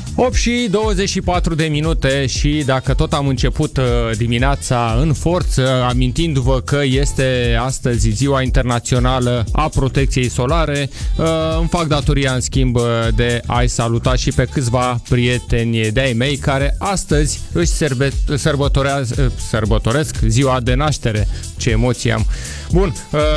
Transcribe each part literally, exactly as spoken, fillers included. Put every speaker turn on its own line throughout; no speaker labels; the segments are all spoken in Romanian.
opt și douăzeci și patru de minute și dacă tot am început dimineața în forță, amintindu-vă că este astăzi Ziua Internațională a Protecției Solare, îmi fac datoria în schimb de a-i saluta și pe câțiva prieteni de-ai mei care astăzi își sărbătoresc ziua de naștere. Ce emoții am! Bun,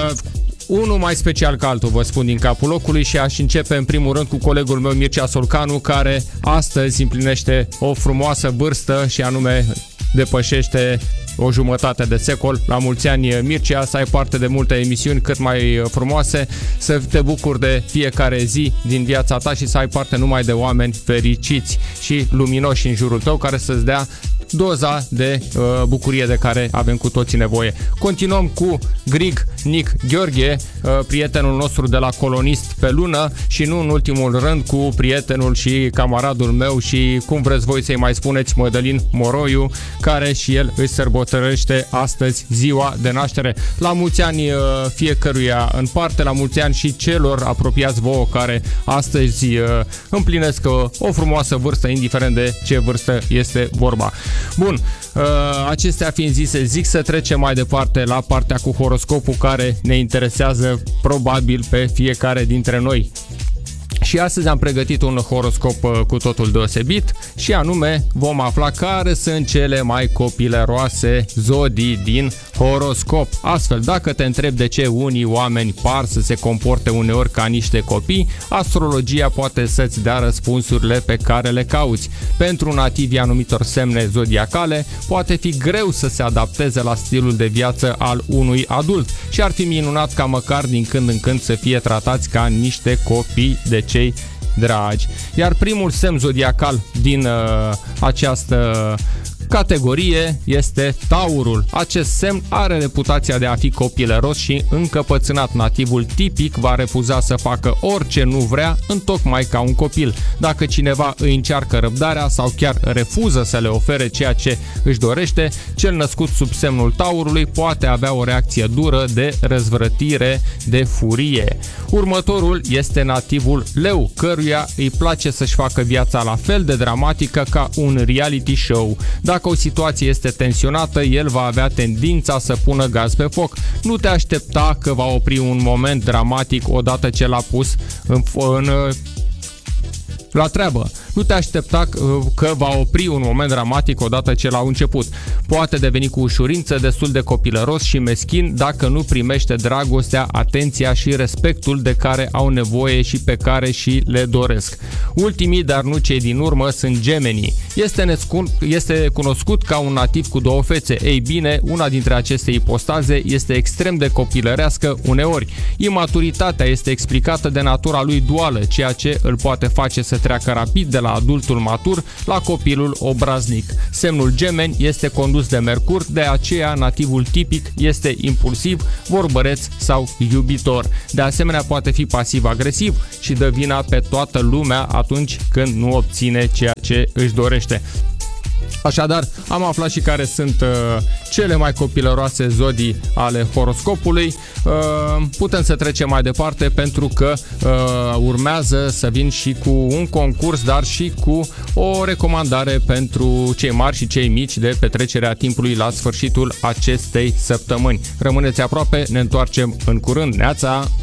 unul mai special ca altul, vă spun din capul locului, și aș începe în primul rând cu colegul meu Mircea Solcanu, care astăzi împlinește o frumoasă vârstă și anume depășește o jumătate de secol. La mulți ani, Mircea, să ai parte de multe emisiuni cât mai frumoase, să te bucuri de fiecare zi din viața ta și să ai parte numai de oameni fericiți și luminoși în jurul tău, care să-ți dea doza de uh, bucurie de care avem cu toții nevoie. Continuăm cu Grig Nic Gheorghe, uh, prietenul nostru de la Colonist pe Lună, și nu în ultimul rând cu prietenul și camaradul meu și, cum vreți voi să-i mai spuneți, Mădălin Moroiu, care și el își sărbătorește astăzi ziua de naștere. La mulți ani uh, fiecăruia în parte, la mulți ani și celor apropiați vouă care astăzi uh, împlinesc uh, o frumoasă vârstă, indiferent de ce vârstă este vorba. Bun, acestea fiind zise, zic să trecem mai departe la partea cu horoscopul, care ne interesează probabil pe fiecare dintre noi. Și astăzi am pregătit un horoscop cu totul deosebit și anume vom afla care sunt cele mai copileroase zodii din horoscop. Astfel, dacă te întrebi de ce unii oameni par să se comporte uneori ca niște copii, astrologia poate să-ți dea răspunsurile pe care le cauți. Pentru nativii anumitor semne zodiacale, poate fi greu să se adapteze la stilul de viață al unui adult și ar fi minunat ca măcar din când în când să fie tratați ca niște copii de cei dragi. Iar primul semn zodiacal din uh, această categorie este Taurul. Acest semn are reputația de a fi copilăros și încăpățânat. Nativul tipic va refuza să facă orice nu vrea, întocmai ca un copil. Dacă cineva îi încearcă răbdarea sau chiar refuză să le ofere ceea ce își dorește, cel născut sub semnul Taurului poate avea o reacție dură de răzvrătire, de furie. Următorul este nativul Leu, căruia îi place să-și facă viața la fel de dramatică ca un reality show. Dacă o situație este tensionată, el va avea tendința să pună gaz pe foc. Nu te aștepta că va opri un moment dramatic odată ce l-a pus în, în la treabă. Nu te aștepta că va opri un moment dramatic odată ce l-a început. Poate deveni cu ușurință destul de copilăros și meschin dacă nu primește dragostea, atenția și respectul de care au nevoie și pe care și le doresc. Ultimii, dar nu cei din urmă, sunt gemenii. Este, nescun, este cunoscut ca un nativ cu două fețe. Ei bine, una dintre aceste ipostaze este extrem de copilărească uneori. Imaturitatea este explicată de natura lui duală, ceea ce îl poate face să treacă rapid de la adultul matur la copilul obraznic. Semnul Gemeni este condus de Mercur, de aceea nativul tipic este impulsiv, vorbăreț sau iubitor. De asemenea, poate fi pasiv-agresiv și dă vina pe toată lumea atunci când nu obține ceea ce își dorește. Așadar, am aflat și care sunt uh, cele mai copilăroase zodii ale horoscopului. Uh, putem să trecem mai departe pentru că uh, urmează să vin și cu un concurs, dar și cu o recomandare pentru cei mari și cei mici de petrecerea timpului la sfârșitul acestei săptămâni. Rămâneți aproape, ne întoarcem în curând. Neața!